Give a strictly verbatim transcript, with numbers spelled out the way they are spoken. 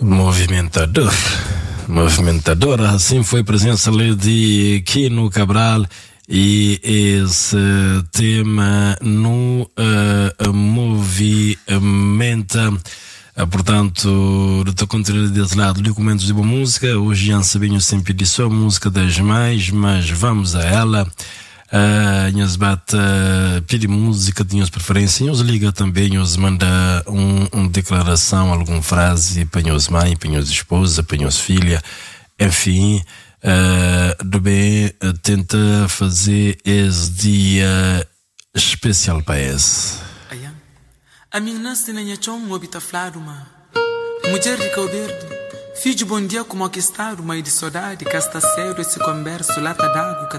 Movimentador. Movimentador, assim foi a presença ali de Kino Cabral e esse tema no uh, Movimenta. Uh, portanto, do teu conteúdo desse lado, documentos de boa música. Hoje já sabemos sempre de só música das mais, mas vamos a ela. Uh, nos bate uh, pedir música, tinhas preferência, nos liga também, nos manda uma um declaração, alguma frase para nos mãe, para nos esposa, para nos filha, enfim, uh, do bem, uh, tenta fazer esse dia especial para esse. A minha nasce na minha chão, obita flaruma, mulher de calderdo, filho bom dia como que está, uma de saudade, casta cedo esse converso, lata d'água.